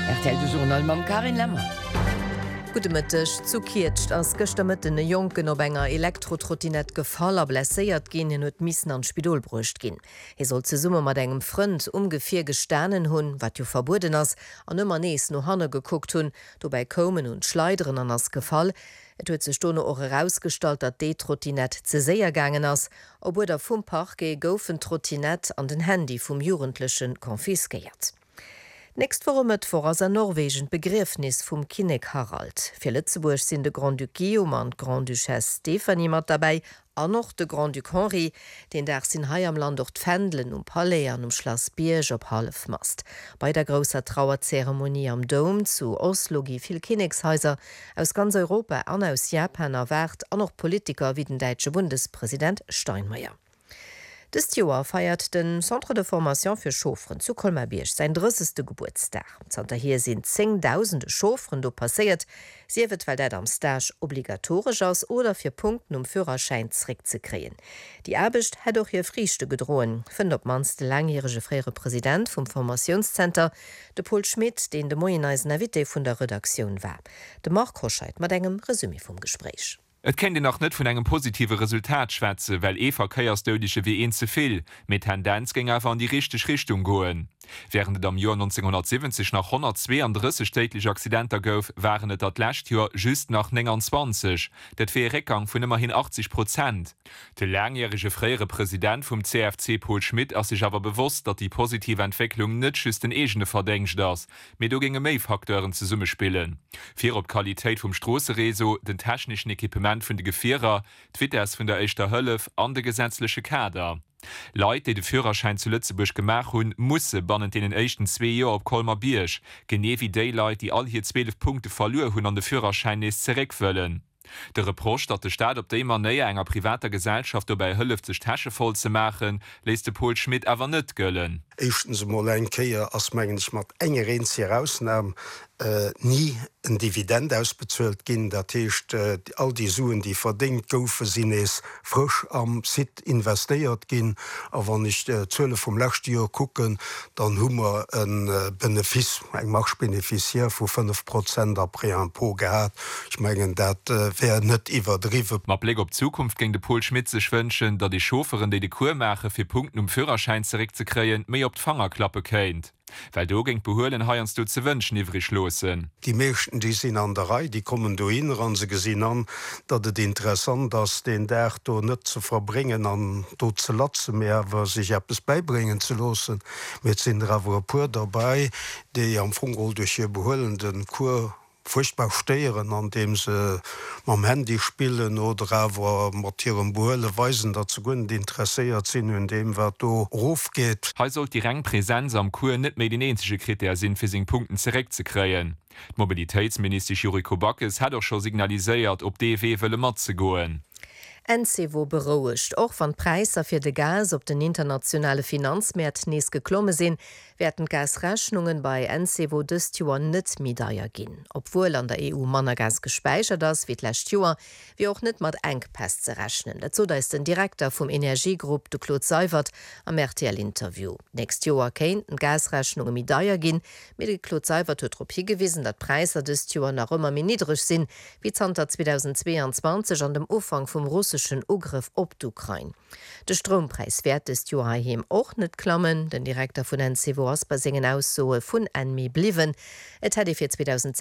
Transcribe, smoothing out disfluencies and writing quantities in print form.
RTL du Journal mam Karin Lämmer. Gutemittech zu Kircht ass gëchtermëtten e Jonken op enger Elektrotrottinett gefaller blesséiert ginn en huet missen an Spidolbrucht ginn. Soll ze Summe mat engem Frënd ungefähr gesternen hunn, wat jo verbuden ass, an ëmmer nees no hanne geguckt hunn, dobei Komen und Schleideren an ass Gefall. Et huet ze Stonne och herausstalt, dat de Trottinett ze séier gangen ass, obwohl der vum Parkgé goufen Trottinett an den Handy vum Jugendlichen konfiskeiert. Nächst warum et vor as norwegent Begriffnis vum Kinnek Harald. Fir Lützeburg sinn de Grand Duc Guillaume an Grand Duchesse Stephanie mat dabei, an noch de Grand Duc Henri, den der sinn Hai am Land dort Fändlen Palais an Schloss Bierge op Half mast. Bei der grosser Trauerzeremonie am Dom zu Oslo gi vill Kinnekshäuser aus ganz Europa an aus Japan erwert an noch Politiker wie den deitsche Bundespräsident Steinmeier. Des Joer feiert den Centre de Formation für Chauffren zu Kolmabierg sein 30. Geburtstag. Zanter hier sind 10.000 Chauffren do passiert. Sie wird, weil dat am Stage obligatorisch aus oder für Punkten Führerschein zurück zu kreen. Die Abicht hat auch hier Frieschte gedrohen. Findet mans der langjährige freie Präsident vom Formationscenter, de Paul Schmidt, den de Moineisen Navite von der Redaktion war. De Mark Roscheit mit engem Resümee vom Gespräch. Et kennt Di noch net vun engem positive Resultat schwäze, well verkeiersdeudsche wie en zuviel, mit Tendenzgänger an die richtig Richtung goen. Während am Jahr 1970 nach 132 städtliche Accidenter gouf, waren et dat Lächtjahr just nach 29. Dat fir Reckgang vun immerhin 80%. De langjährige freiere Präsident vom CFC Paul Schmidt ass sich aber bewusst, dat die positive Entwicklung net schüst den egene verdenkt ass, mit do ginge Méifaktoren ze Summe spillen. Fir op Qualität vom Strassereso, den technischen Equipment vun de Gefährer, Twitters vun der Eischter Höllef an de gesetzliche Kader. Leute, die den Führerschein zu Lützeburg gemacht haben, müssen binnen den ersten 2 Jahren auf Kolmar-Bierg, genau wie die Leute, die all hier 12 Punkte verloren haben, an den Führerschein nicht zurück wollen. Der Reproch, dass der Staat auf immer näher einer privater Gesellschaft dabei hilft, sich Taschen voll zu machen, lässt Paul Schmidt aber nicht gelten. Erstens mal ein Kehr, als man mit enger Grenze herausnahm, nie ein Dividend ausbezahlt gehen. Das heißt, all die Suen, die verdient goufen, sind es frisch am Sit investiert gehen. Aber wenn ich die Zölle vom letzten Jahr gucken, dann haben wir einen Benefis, ein Marktbeneficiär von 5% après impôt gehabt. Ich meine, das wäre nicht übertrieben. Mit Blick auf die Zukunft ging der Paul Schmidt sich wünschen, dass die Chauffeuren, die Kur machen, für Punkte Führerschein zurückzukriegen, mehr auf die Fangerklappe kennt. Weil du ging behohlen heierns du zu wünschen ivrig losen. Die meisten, die sind an der Reihe, die kommen da hin, ran sie gesehen an, dass es interessant ist, den der da nicht zu verbringen, an dort zu lassen mehr, was sich etwas beibringen zu lassen. Mit sind aber ein paar dabei, die am Fungol durch ihr beholenden Kur furchtbar steuern, an dem sie am Handy spielen oder aber mit ihren Behörden weisen, dass sie gut interessiert sind in dem, was da raufgeht. Heute soll die Rangpräsenz am Kur nicht mehr die einzige Kriterien sind, für seine Punkte zurückzukriegen. Mobilitätsminister Juri Kobakis hat auch schon signalisiert, ob DW will mitzugehen. NCW berouecht och van Preiser fir de Gas op den internationale Finanzmärt nees geklomme sinn, werden Gasrechnungen bei NCW dëst Joer net midaier ginn. Obwohl an der EU Mannergas gespeichert ass wie d'lächt Joer, wie auch net mat engpass ze rechnen. Dazu da ist den Direktor vum Energiegrupp de Claude Seiwert am RTL-Interview. Nächst Joer kéint Gasrechnungen midaier ginn, mit de Claude Seiwert huet trop hingewiesen, dat Preiser dëst Joer nach ëmmer min niedrigch sinn, wie Zanter 2022 an dem Ufang vum russischen Ugriff op d'Ukraine. De Strompreis wert ist Joachim auch net klammen, den Direktor vun NCW bei singen Aussoe vun enmi bliwen. Et hätte fir 2006